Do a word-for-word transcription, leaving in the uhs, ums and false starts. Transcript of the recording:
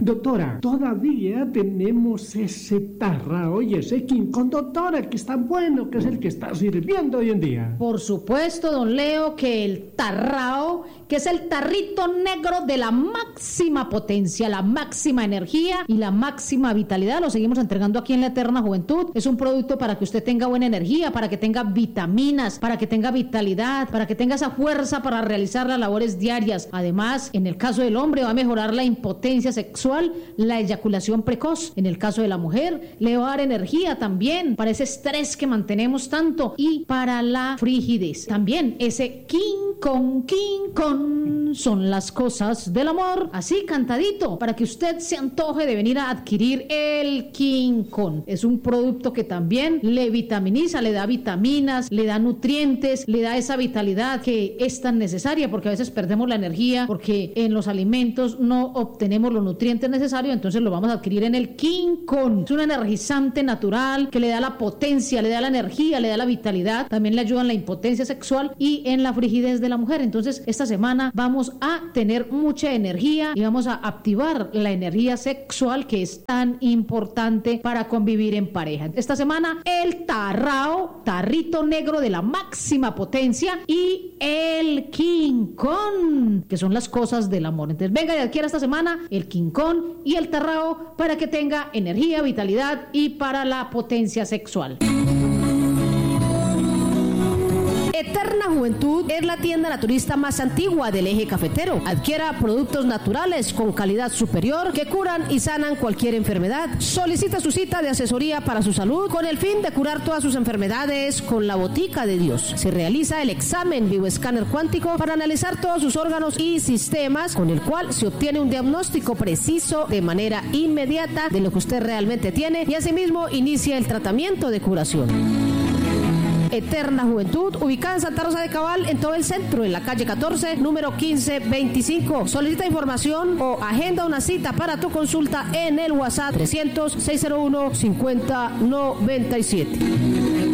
Doctora, todavía tenemos ese tarrao y ese King Kong, doctora, que es tan bueno, que es el que está sirviendo hoy en día. Por supuesto, don Leo, que el tarrao, que es el tarrito negro de la máxima potencia, la máxima energía y la máxima vitalidad, lo seguimos entregando aquí en La Eterna Juventud. Es un producto para que usted tenga buena energía, para que tenga vitaminas, para que tenga vitalidad, para que tenga esa fuerza para realizar las labores diarias. Además, en el caso del hombre va a mejorar la impotencia sexual, la eyaculación precoz. En el caso de la mujer le va a dar energía también para ese estrés que mantenemos tanto y para la frigidez. También ese King Kong, King Kong son las cosas del amor. Así cantadito, para que usted se antoje de venir a adquirir el King Kong. Es un producto que también le vitaminiza, le da vitaminas, le da nutrientes, le da esa vitalidad que es tan necesaria, porque a veces perdemos la energía porque en los alimentos no obtenemos los nutrientes necesarios. Entonces lo vamos a adquirir en el King Kong. Es un energizante natural que le da la potencia, le da la energía, le da la vitalidad, también le ayuda en la impotencia sexual y en la frigidez de la mujer. Entonces esta semana vamos a tener mucha energía y vamos a activar la energía sexual, que es tan importante para convivir en pareja. Esta semana el tarrao, tarrito negro de la máxima potencia, y el King Kong, que son las cosas del amor. Entonces venga y adquiera esta semana el King Kong y el tarrao para que tenga energía, vitalidad y para la potencia sexual. Eterna Juventud es la tienda naturista más antigua del eje cafetero. Adquiera productos naturales con calidad superior que curan y sanan cualquier enfermedad. Solicita su cita de asesoría para su salud con el fin de curar todas sus enfermedades con la botica de Dios. Se realiza el examen bioescáner cuántico para analizar todos sus órganos y sistemas, con el cual se obtiene un diagnóstico preciso de manera inmediata de lo que usted realmente tiene, y asimismo inicia el tratamiento de curación. Eterna Juventud, ubicada en Santa Rosa de Cabal, en todo el centro, en la calle catorce, número quince veinticinco. Solicita información o agenda una cita para tu consulta en el WhatsApp trescientos, seiscientos uno, cincuenta noventa y siete.